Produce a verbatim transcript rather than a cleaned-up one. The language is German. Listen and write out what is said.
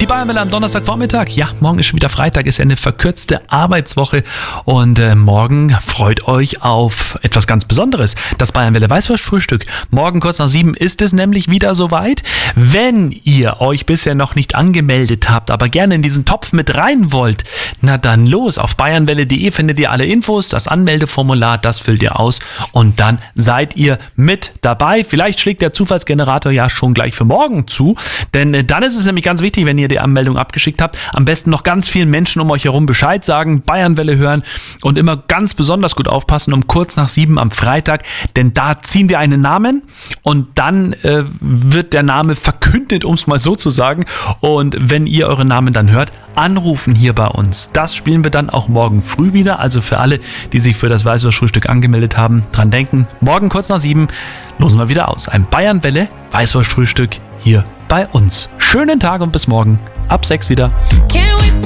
Die Bayernwelle am Donnerstagvormittag. Ja, morgen ist schon wieder Freitag, ist ja eine verkürzte Arbeitswoche und äh, morgen freut euch auf etwas ganz Besonderes. Das Bayernwelle Weißwurstfrühstück. Morgen kurz nach sieben ist es nämlich wieder soweit. Wenn ihr euch bisher noch nicht angemeldet habt, aber gerne in diesen Topf mit rein wollt, na dann los. Auf bayernwelle punkt de findet ihr alle Infos, das Anmeldeformular, das füllt ihr aus und dann seid ihr mit dabei. Vielleicht schlägt der Zufallsgenerator ja schon gleich für morgen zu, denn äh, dann ist es nämlich ganz wichtig, wenn ihr die Anmeldung abgeschickt habt, am besten noch ganz vielen Menschen um euch herum Bescheid sagen, Bayernwelle hören und immer ganz besonders gut aufpassen um kurz nach sieben am Freitag, denn da ziehen wir einen Namen und dann äh, wird der Name verkündet, um es mal so zu sagen, und wenn ihr euren Namen dann hört, anrufen hier bei uns. Das spielen wir dann auch morgen früh wieder, also für alle, die sich für das Weißwurstfrühstück angemeldet haben, dran denken, morgen kurz nach sieben losen wir wieder aus. Ein Bayernwelle Weißwurstfrühstück hier bei uns. Schönen Tag und bis morgen. Ab sechs wieder.